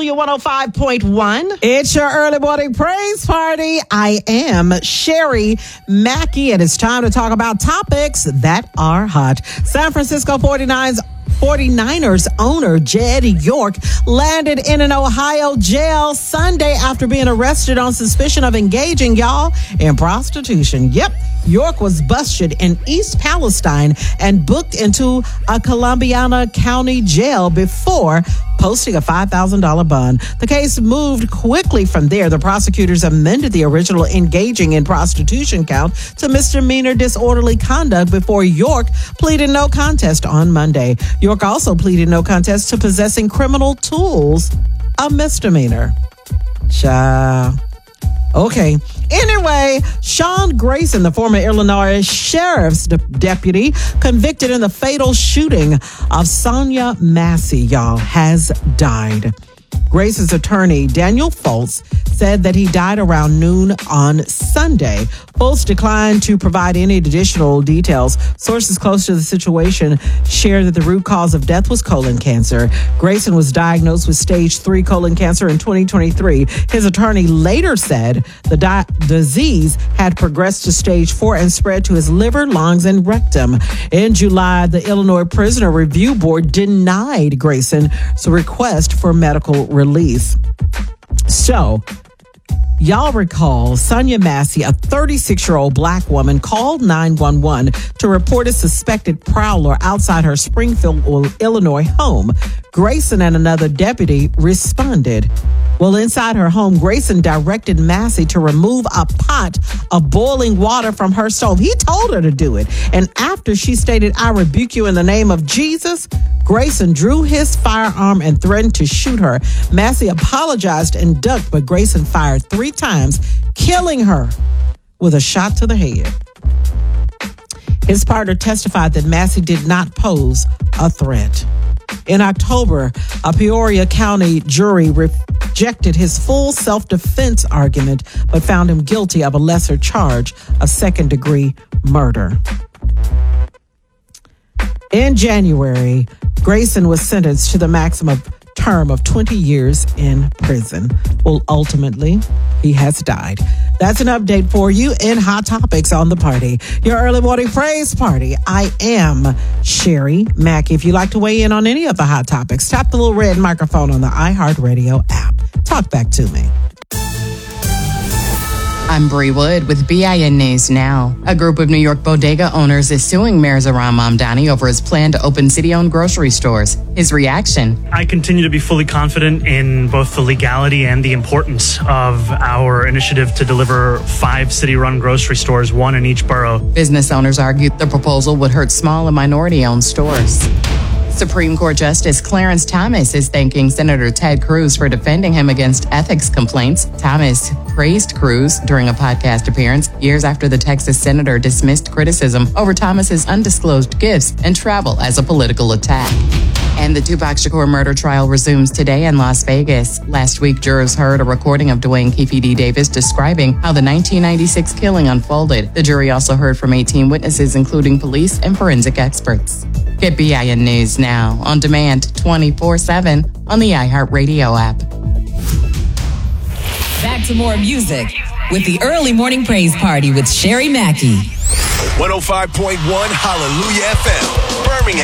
Hallelujah 105.1. It's your early morning praise party. I am Sherry Mackey, and it's time to talk about topics that are hot. San Francisco 49ers owner Jed York landed in an Ohio jail Sunday after being arrested on suspicion of engaging, in prostitution. Yep. York was busted in East Palestine and booked into a Columbiana County jail before posting a $5,000 bond. The case moved quickly from there. The prosecutors amended the original engaging in prostitution count to misdemeanor disorderly conduct before York pleaded no contest on Monday. York also pleaded no contest to possessing criminal tools, a misdemeanor. Okay. Anyway, Sean Grayson, the former Illinois sheriff's deputy, convicted in the fatal shooting of Sonia Massey, has died. Grayson's attorney, Daniel Fultz, said that he died around noon on Sunday. Fultz declined to provide any additional details. Sources close to the situation shared that the root cause of death was colon cancer. Grayson was diagnosed with stage 3 colon cancer in 2023. His attorney later said the disease had progressed to stage 4 and spread to his liver, lungs, and rectum. In July, the Illinois Prisoner Review Board denied Grayson's request for medical release. So, y'all recall Sonia Massey, a 36-year-old black woman, called 911 to report a suspected prowler outside her Springfield, Illinois home. Grayson and another deputy responded. Well, inside her home, Grayson directed Massey to remove a pot of boiling water from her stove. He told her to do it. And after she stated, "I rebuke you in the name of Jesus," Grayson drew his firearm and threatened to shoot her. Massey apologized and ducked, but Grayson fired 3 times, killing her with a shot to the head. His partner testified that Massey did not pose a threat. In October, a Peoria County jury rejected his full self-defense argument, but found him guilty of a lesser charge of second-degree murder. In January, Grayson was sentenced to the maximum term of 20 years in prison. Well, ultimately, he has died. That's an update for you in Hot Topics on the Party. Your early morning praise party. I am Sherry Mackey. If you'd like to weigh in on any of the hot topics, tap the little red microphone on the iHeartRadio app. Talk back to me. I'm Bree Wood with BIN News Now. A group of New York bodega owners is suing Mayor Zohran Mamdani over his plan to open city-owned grocery stores. His reaction: I continue to be fully confident in both the legality and the importance of our initiative to deliver 5 city-run grocery stores, 1 in each borough. Business owners argued the proposal would hurt small and minority-owned stores. Supreme Court Justice Clarence Thomas is thanking Senator Ted Cruz for defending him against ethics complaints. Thomas praised Cruz during a podcast appearance years after the Texas senator dismissed criticism over Thomas's undisclosed gifts and travel as a political attack. And the Tupac Shakur murder trial resumes today in Las Vegas. Last week, jurors heard a recording of Dwayne Keefe D. Davis describing how the 1996 killing unfolded. The jury also heard from 18 witnesses, including police and forensic experts. Get BIN News Now on demand 24/7 on the iHeartRadio app. Back to more music with the Early Morning Praise Party with Sherry Mackey. 105.1 Hallelujah FM, Birmingham.